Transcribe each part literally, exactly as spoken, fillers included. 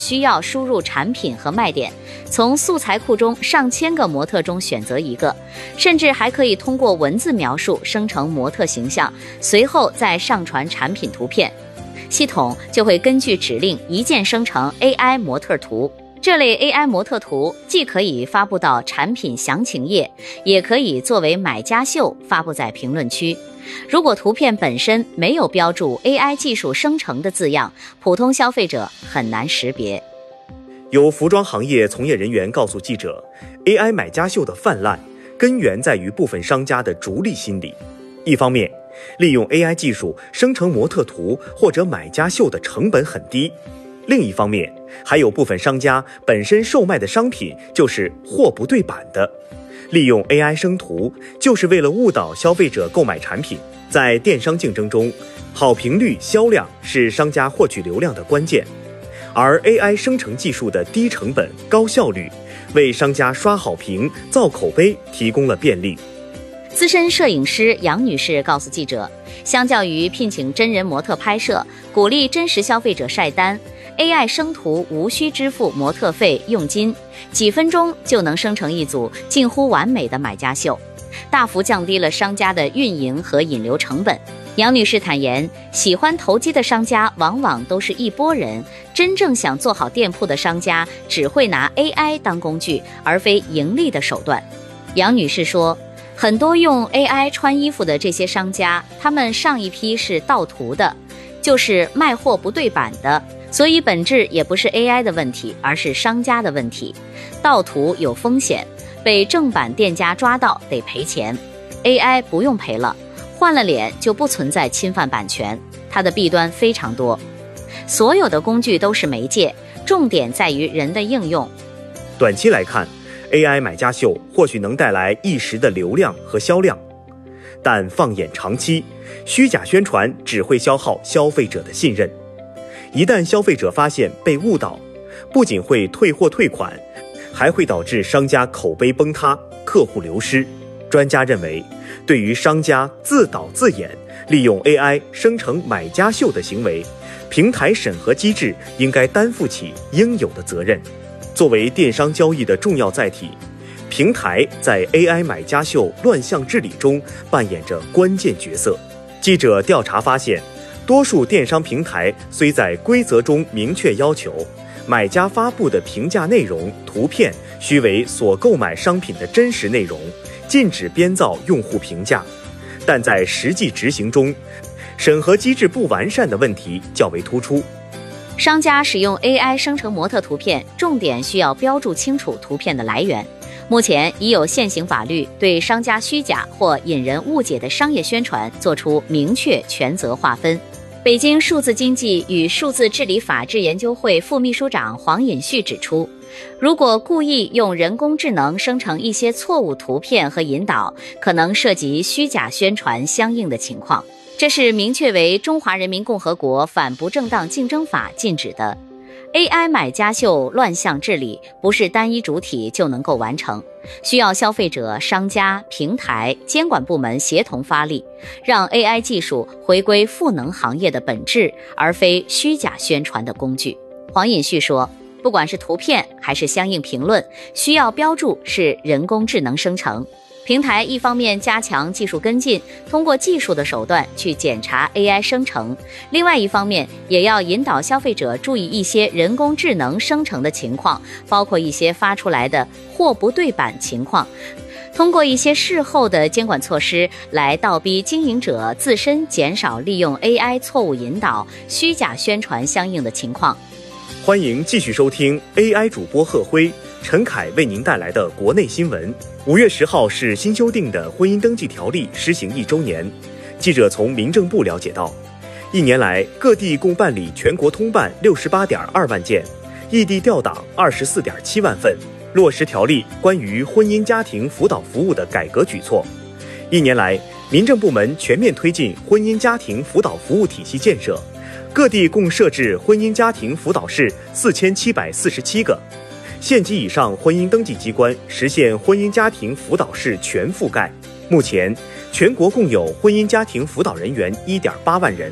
需要输入产品和卖点，从素材库中上千个模特中选择一个，甚至还可以通过文字描述生成模特形象，随后再上传产品图片，系统就会根据指令一键生成 A I 模特图。这类 A I 模特图既可以发布到产品详情页，也可以作为买家秀发布在评论区。如果图片本身没有标注 A I 技术生成的字样，普通消费者很难识别。 有服装行业从业人员告诉记者 ，A I 买家秀的泛滥根源在于部分商家的逐利心理。一方面，利用 A I 技术生成模特图或者买家秀的成本很低；另一方面，还有部分商家本身售卖的商品就是货不对版的，利用 A I 生图就是为了误导消费者购买产品。在电商竞争中，好评率、销量是商家获取流量的关键，而 A I 生成技术的低成本、高效率，为商家刷好评、造口碑提供了便利。 资深摄影师杨女士告诉记者，相较于聘请真人模特拍摄，鼓励真实消费者晒单， A I 生图无需支付模特费佣金，几分钟就能生成一组近乎完美的买家秀，大幅降低了商家的运营和引流成本。杨女士坦言，喜欢投机的商家往往都是一拨人，真正想做好店铺的商家只会拿 A I 当工具，而非盈利的手段。杨女士说，很多用 A I 穿衣服的这些商家，他们上一批是盗图的，就是卖货不对版的，所以本质也不是 A I 的问题，而是商家的问题。盗图有风险，被正版店家抓到得赔钱， A I 不用赔了，换了脸就不存在侵犯版权，它的弊端非常多。所有的工具都是媒介，重点在于人的应用。 短期来看， A I 买家秀或许能带来一时的流量和销量，但放眼长期，虚假宣传只会消耗消费者的信任。一旦消费者发现被误导，不仅会退货退款，还会导致商家口碑崩塌、客户流失。专家认为，对于商家自导自演、利用 A I 生成买家秀的行为，平台审核机制应该担负起应有的责任。作为电商交易的重要载体，平台在 A I 买家秀乱象治理中扮演着关键角色。记者调查发现，多数电商平台虽在规则中明确要求，买家发布的评价内容、图片须为所购买商品的真实内容，禁止编造用户评价，但在实际执行中，审核机制不完善的问题较为突出。 商家使用 A I 生成模特图片，重点需要标注清楚图片的来源。目前已有现行法律对商家虚假或引人误解的商业宣传作出明确权责划分。北京数字经济与数字治理法治研究会副秘书长黄尹旭指出，如果故意用人工智能生成一些错误图片和引导，可能涉及虚假宣传相应的情况，这是明确为《中华人民共和国反不正当竞争法》禁止的。A I 买家秀乱象治理不是单一主体就能够完成，需要消费者、商家、平台、监管部门协同发力，让 A I 技术回归赋能行业的本质，而非虚假宣传的工具。黄尹旭说，不管是图片还是相应评论，需要标注是人工智能生成。平台一方面加强技术跟进，通过技术的手段去检查 A I 生成，另外一方面也要引导消费者注意一些人工智能生成的情况，包括一些发出来的货不对版情况，通过一些事后的监管措施来倒逼经营者自身减少利用 A I 错误引导、虚假宣传相应的情况。 欢迎继续收听 A I 主播贺辉、陈凯为您带来的国内新闻。五月十号是新修订的婚姻登记条例施行一周年。记者从民政部了解到，一年来各地共办理全国通办六十八点二万件，异地调档二十四点七万份，落实条例关于婚姻家庭辅导服务的改革举措。一年来，民政部门全面推进婚姻家庭辅导服务体系建设，各地共设置婚姻家庭辅导室四千七百四十七个。县级以上婚姻登记机关实现婚姻家庭辅导室全覆盖。目前，全国共有婚姻家庭辅导人员 一点八万人。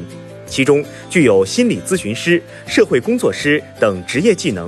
其中具有心理咨询师、社会工作师等职业技能